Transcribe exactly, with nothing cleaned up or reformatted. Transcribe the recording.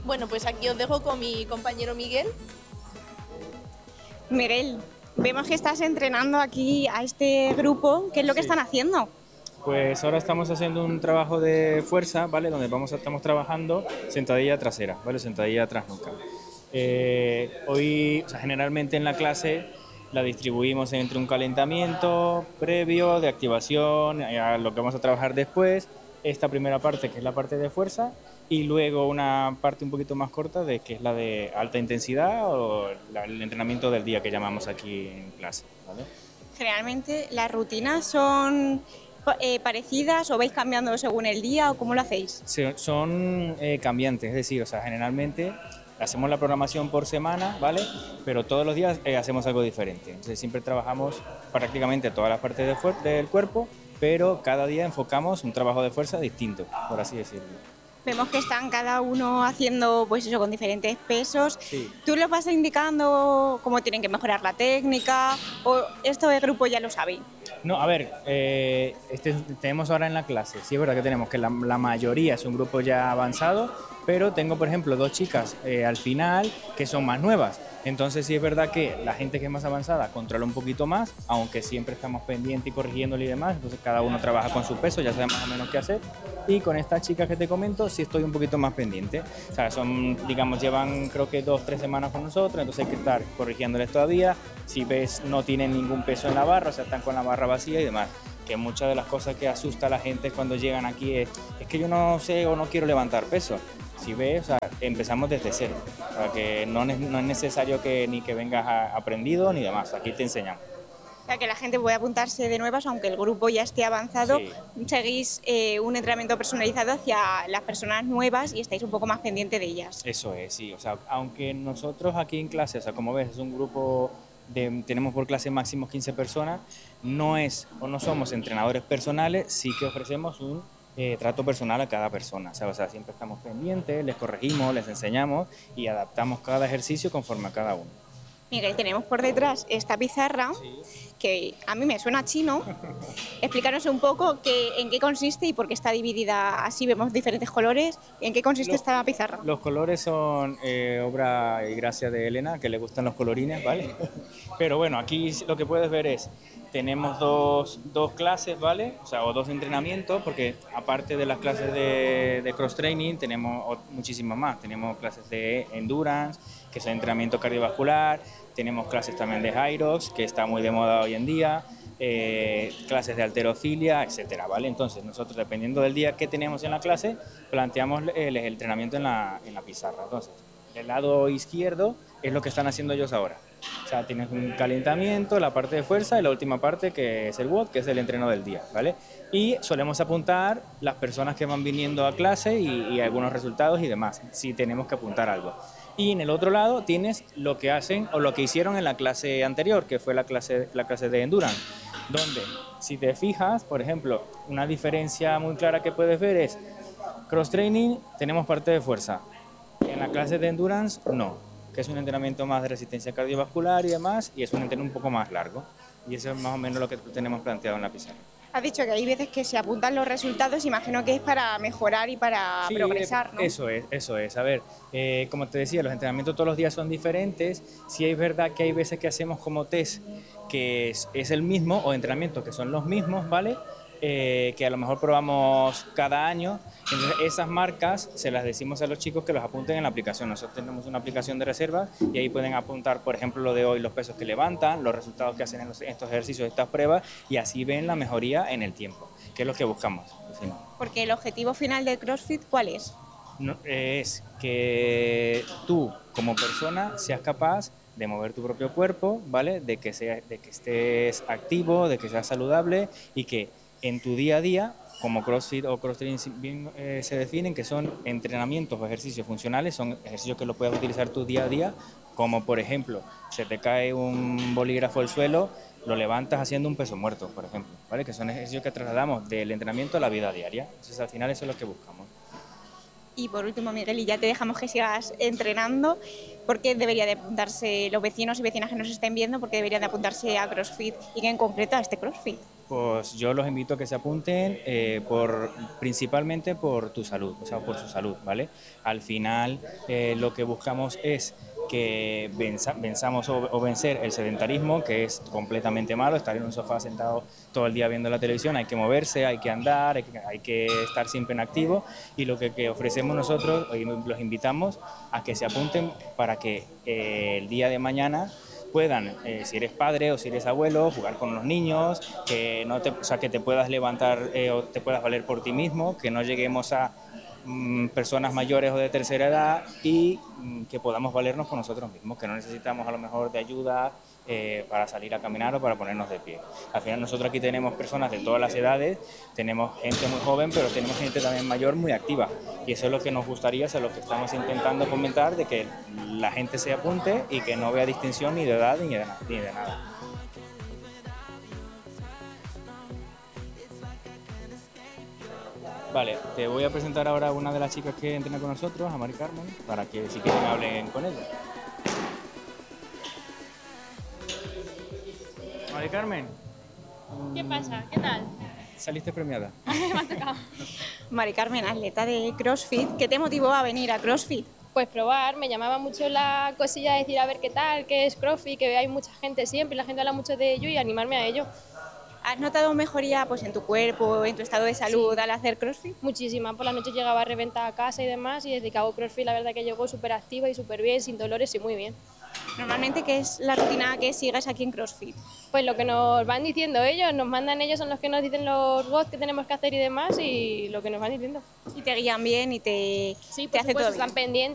Bueno, pues aquí os dejo con mi compañero Miguel. Miguel, vemos que estás entrenando aquí a este grupo. ¿Qué es lo que Sí. están haciendo? Pues ahora estamos haciendo un trabajo de fuerza, ¿vale? Donde vamos a- estamos trabajando sentadilla trasera, ¿vale? Sentadilla atrás nunca. Eh, hoy, o sea, generalmente en la clase la distribuimos entre un calentamiento previo de activación, eh, a lo que vamos a trabajar después, esta primera parte que es la parte de fuerza y luego una parte un poquito más corta de que es la de alta intensidad o la- el entrenamiento del día que llamamos aquí en clase, ¿vale? Generalmente las rutinas son eh, parecidas o vais cambiando según el día o cómo lo hacéis. Se- son eh, cambiantes, es decir, o sea, generalmente hacemos la programación por semana, ¿vale? Pero todos los días eh, hacemos algo diferente. Entonces siempre trabajamos prácticamente todas las partes de fuer- del cuerpo, pero cada día enfocamos un trabajo de fuerza distinto, por así decirlo. Vemos que están cada uno haciendo pues eso con diferentes pesos. Sí. ¿Tú les vas indicando cómo tienen que mejorar la técnica o esto de grupo ya lo sabéis? No, a ver, eh, este, tenemos ahora en la clase, sí es verdad que tenemos que la, la mayoría es un grupo ya avanzado, pero tengo, por ejemplo, dos chicas eh, al final que son más nuevas. Entonces sí es verdad que la gente que es más avanzada controla un poquito más, aunque siempre estamos pendientes y corrigiéndole y demás, entonces cada uno trabaja con su peso, ya sabe más o menos qué hacer. Y con estas chicas que te comento sí estoy un poquito más pendiente. O sea, son, digamos, llevan creo que dos, tres semanas con nosotros, entonces hay que estar corrigiéndoles todavía. Si ves, no tienen ningún peso en la barra, o sea, están con la barra vacía y demás. Que muchas de las cosas que asusta a la gente cuando llegan aquí es, es que yo no sé o no quiero levantar peso. Si ves, o sea, empezamos desde cero. O sea, que no, es- no es necesario que ni que vengas a- aprendido ni demás. Aquí te enseñamos. O sea, que la gente puede apuntarse de nuevas, aunque el grupo ya esté avanzado, Sí. seguís eh, un entrenamiento personalizado hacia las personas nuevas y estáis un poco más pendiente de ellas. Eso es, sí. O sea, aunque nosotros aquí en clase, o sea, como ves, es un grupo de, tenemos por clase máximo quince personas, no es o no somos entrenadores personales, sí que ofrecemos un eh, trato personal a cada persona. O sea, o sea, siempre estamos pendientes, les corregimos, les enseñamos y adaptamos cada ejercicio conforme a cada uno. Miguel, tenemos por detrás esta pizarra que a mí me suena chino. Explícanos un poco qué, en qué consiste y por qué está dividida así, vemos diferentes colores. ¿En qué consiste Los- esta pizarra? Los colores son eh, obra y gracia de Elena, que le gustan los colorines, ¿vale? Pero bueno, aquí lo que puedes ver es, tenemos dos, dos clases, ¿vale? O sea, o dos entrenamientos, porque aparte de las clases de, de cross-training, tenemos ot- muchísimas más. Tenemos clases de endurance, que es entrenamiento cardiovascular, tenemos clases también de Hyrox, que está muy de moda hoy en día, eh, clases de halterofilia, etcétera, ¿vale? Entonces, nosotros, dependiendo del día que tenemos en la clase, planteamos el, el entrenamiento en la, en la pizarra. Entonces, el lado izquierdo es lo que están haciendo ellos ahora. O sea, tienes un calentamiento, la parte de fuerza y la última parte que es el W O D, que es el entreno del día, ¿vale? Y solemos apuntar las personas que van viniendo a clase y, y algunos resultados y demás, si tenemos que apuntar algo. Y en el otro lado tienes lo que hacen o lo que hicieron en la clase anterior, que fue la clase, la clase de endurance, donde si te fijas, por ejemplo, una diferencia muy clara que puedes ver es cross training, tenemos parte de fuerza. En la clase de endurance, no, que es un entrenamiento más de resistencia cardiovascular y demás, y es un entreno un poco más largo. Y eso es más o menos lo que tenemos planteado en la pizarra. Has dicho que hay veces que se apuntan los resultados, imagino que es para mejorar y para Sí, progresar, ¿no? eso es, eso es. A ver, eh, como te decía, los entrenamientos todos los días son diferentes. Sí es verdad que hay veces que hacemos como test que es, es el mismo, o entrenamientos que son los mismos, ¿vale? Eh, que a lo mejor probamos cada año. Entonces esas marcas se las decimos a los chicos que los apunten en la aplicación. Nosotros tenemos una aplicación de reserva y ahí pueden apuntar, por ejemplo, lo de hoy, los pesos que levantan, los resultados que hacen en, los, en estos ejercicios, estas pruebas, y así ven la mejoría en el tiempo, que es lo que buscamos al final. Porque el objetivo final del CrossFit, ¿cuál es? No, es que tú como persona seas capaz de mover tu propio cuerpo, ¿vale? De que, sea, de que estés activo, de que seas saludable y que en tu día a día, como CrossFit o cross-training bien eh, se definen, que son entrenamientos o ejercicios funcionales, son ejercicios que los puedes utilizar tu día a día, como por ejemplo, se te cae un bolígrafo al suelo, lo levantas haciendo un peso muerto, por ejemplo, ¿vale? Que son ejercicios que trasladamos del entrenamiento a la vida diaria. Entonces al final eso es lo que buscamos. Y por último, Miguel, y ya te dejamos que sigas entrenando, ¿por qué debería de apuntarse los vecinos y vecinas que nos estén viendo? ¿Por qué deberían de apuntarse a CrossFit y que en concreto a este CrossFit? Pues yo los invito a que se apunten eh, por, principalmente por tu salud, o sea, por su salud, ¿vale? Al final eh, lo que buscamos es que venza, venzamos o, o vencer el sedentarismo, que es completamente malo, estar en un sofá sentado todo el día viendo la televisión. Hay que moverse, hay que andar, hay que, hay que estar siempre en activo, y lo que, que ofrecemos nosotros, y los invitamos a que se apunten para que eh, el día de mañana puedan, eh, si eres padre o si eres abuelo, jugar con los niños, que, no te, o sea, que te puedas levantar eh, o te puedas valer por ti mismo, que no lleguemos a mm, personas mayores o de tercera edad, y mm, que podamos valernos por nosotros mismos, que no necesitamos a lo mejor de ayuda eh, para salir a caminar o para ponernos de pie. Al final nosotros aquí tenemos personas de todas las edades, tenemos gente muy joven, pero tenemos gente también mayor muy activa, y eso es lo que nos gustaría, eso es lo que estamos intentando fomentar, de que la gente se apunte y que no vea distinción ni de edad ni de, ni de nada. Vale, te voy a presentar ahora a una de las chicas que entrena con nosotros, a Mari Carmen, para que si quieren hablen con ella. Mari Carmen, ¿Qué pasa? ¿Qué tal? saliste premiada. Me ha tocado. Mari Carmen, atleta de CrossFit, ¿qué te motivó a venir a CrossFit? Pues probar, me llamaba mucho la cosilla de decir a ver qué tal, qué es CrossFit, que hay mucha gente siempre, la gente habla mucho de ello y animarme a ello. ¿Has notado mejoría pues, en tu cuerpo, en tu estado de salud Sí. al hacer CrossFit? Muchísima, por la noche llegaba a reventar a casa y demás, y desde que hago CrossFit la verdad que llego súper activa y súper bien, sin dolores y muy bien. Normalmente, ¿qué es la rutina que sigues aquí en CrossFit? Pues lo que nos van diciendo ellos, nos mandan ellos, son los que nos dicen los bots que tenemos que hacer y demás, y lo que nos van diciendo. Y te guían bien y te, Sí, te por hace supuesto, todo están bien. pendientes